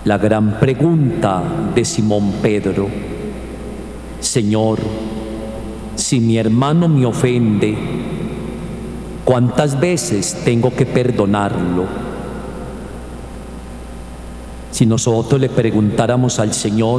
La gran pregunta de Simón Pedro: Señor, si mi hermano me ofende, ¿cuántas veces tengo que perdonarlo? Si nosotros le preguntáramos al Señor,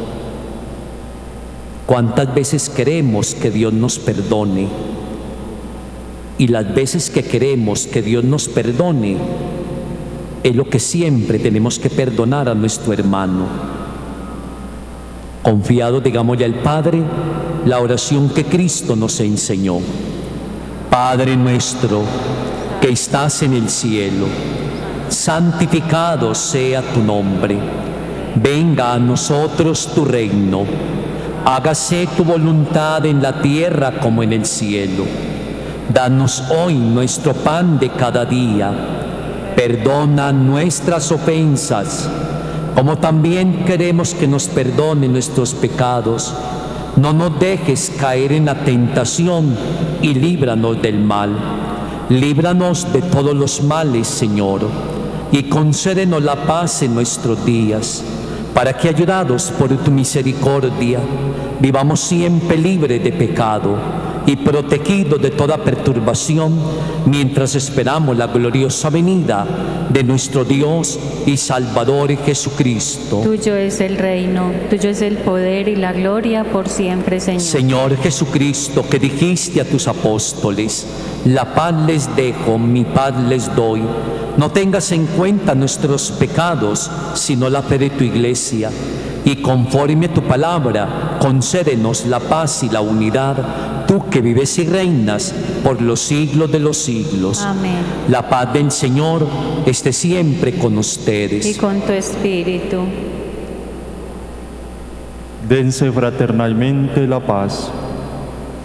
¿cuántas veces queremos que Dios nos perdone? Y las veces que queremos que Dios nos perdone, es lo que siempre tenemos que perdonar a nuestro hermano. Confiado, digámosle al Padre la oración que Cristo nos enseñó. Padre nuestro que estás en el cielo, santificado sea tu nombre. Venga a nosotros tu reino. Hágase tu voluntad en la tierra como en el cielo. Danos hoy nuestro pan de cada día. Perdona nuestras ofensas, como también queremos que nos perdone nuestros pecados. No nos dejes caer en la tentación y líbranos del mal. Líbranos de todos los males, Señor, y concédenos la paz en nuestros días, para que, ayudados por tu misericordia, vivamos siempre libres de pecado y protegidos de toda perturbación, mientras esperamos la gloriosa venida de nuestro Dios y Salvador Jesucristo. Tuyo es el reino, tuyo es el poder y la gloria por siempre, Señor. Señor Jesucristo, que dijiste a tus apóstoles: la paz les dejo, mi paz les doy. No tengas en cuenta nuestros pecados, sino la fe de tu Iglesia. Y conforme a tu palabra, concédenos la paz y la unidad, tú que vives y reinas por los siglos de los siglos. Amén. La paz del Señor esté siempre con ustedes. Y con tu espíritu. Dense fraternalmente la paz.